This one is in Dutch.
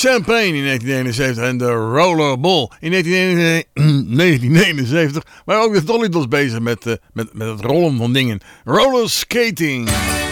Champagne in 1971 en de Rollerball in 1979. Maar ook de Dolly Dots bezig met het rollen van dingen. Roller skating.